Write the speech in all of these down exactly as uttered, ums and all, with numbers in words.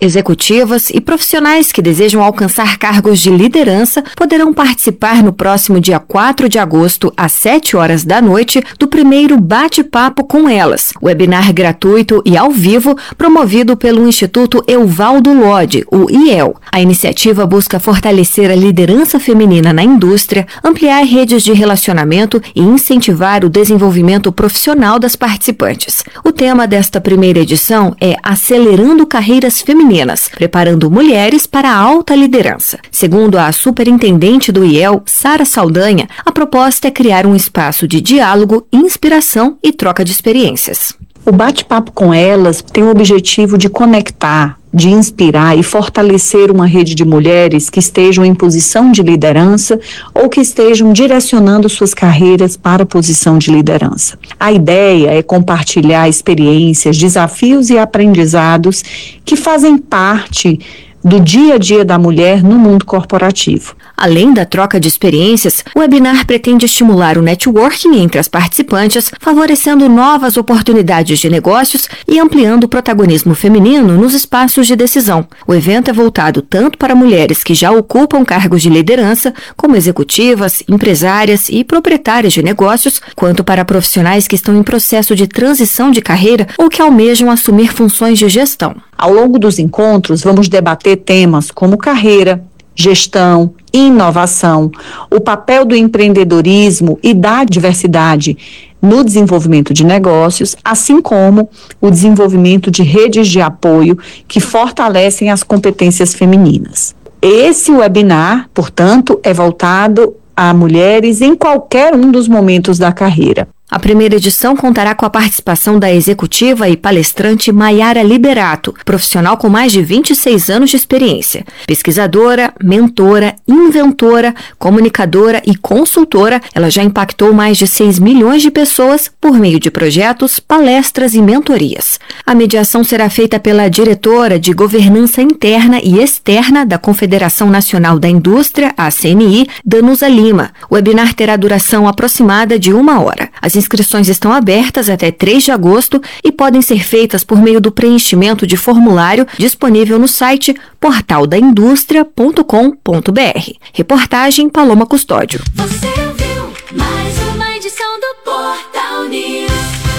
executivas e profissionais que desejam alcançar cargos de liderança poderão participar no próximo dia quatro de agosto, às sete horas da noite, do primeiro Bate-Papo com Elas, webinar gratuito e ao vivo promovido pelo Instituto Evaldo Lodge, o I E L. A iniciativa busca fortalecer a liderança feminina na indústria, ampliar redes de relacionamento e incentivar o desenvolvimento profissional das participantes. O tema desta primeira edição é Acelerando Carreiras Femininas, preparando mulheres para a alta liderança. Segundo a superintendente do I E L, Sara Saldanha, a proposta é criar um espaço de diálogo, inspiração e troca de experiências. O Bate-Papo com Elas tem o objetivo de conectar, de inspirar e fortalecer uma rede de mulheres que estejam em posição de liderança ou que estejam direcionando suas carreiras para a posição de liderança. A ideia é compartilhar experiências, desafios e aprendizados que fazem parte do dia a dia da mulher no mundo corporativo. Além da troca de experiências, o webinar pretende estimular o networking entre as participantes, favorecendo novas oportunidades de negócios e ampliando o protagonismo feminino nos espaços de decisão. O evento é voltado tanto para mulheres que já ocupam cargos de liderança, como executivas, empresárias e proprietárias de negócios, quanto para profissionais que estão em processo de transição de carreira ou que almejam assumir funções de gestão. Ao longo dos encontros, vamos debater temas como carreira, gestão, inovação, o papel do empreendedorismo e da diversidade no desenvolvimento de negócios, assim como o desenvolvimento de redes de apoio que fortalecem as competências femininas. Esse webinar, portanto, é voltado a mulheres em qualquer um dos momentos da carreira. A primeira edição contará com a participação da executiva e palestrante Maiara Liberato, profissional com mais de vinte e seis anos de experiência. Pesquisadora, mentora, inventora, comunicadora e consultora, ela já impactou mais de seis milhões de pessoas por meio de projetos, palestras e mentorias. A mediação será feita pela diretora de Governança Interna e Externa da Confederação Nacional da Indústria, a C N I, Danusa Lima. O webinar terá duração aproximada de uma hora. As inscrições estão abertas até três de agosto e podem ser feitas por meio do preenchimento de formulário disponível no site portal da indústria ponto com ponto b r. Reportagem Paloma Custódio. Você ouviu mais uma edição do Portal News.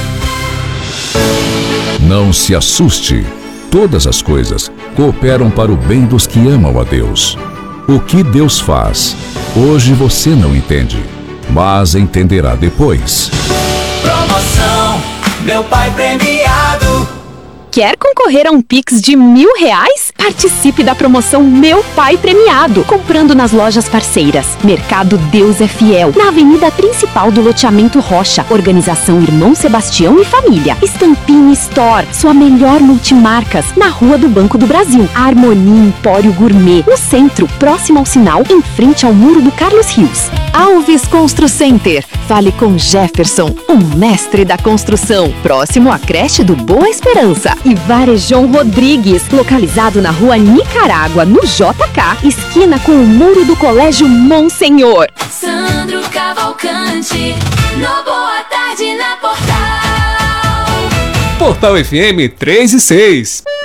Não se assuste. Todas as coisas cooperam para o bem dos que amam a Deus. O que Deus faz, hoje você não entende, mas entenderá depois. Promoção Meu Pai Premiado. Quer concorrer a um Pix de mil reais? Participe da promoção Meu Pai Premiado, comprando nas lojas parceiras. Mercado Deus é Fiel, na avenida principal do loteamento Rocha. Organização Irmão Sebastião e Família. Stampin' Store, sua melhor multimarcas, na Rua do Banco do Brasil. Harmonia Empório Gourmet, no centro, próximo ao sinal, em frente ao muro do Carlos Rios. Alves Constru Center, fale com Jefferson, o mestre da construção, próximo à creche do Boa Esperança. E Varejão Rodrigues, localizado na Rua Nicarágua, no J K, esquina com o muro do Colégio Monsenhor. Sandro Cavalcante, no Boa Tarde na Portal. Portal F M três e seis.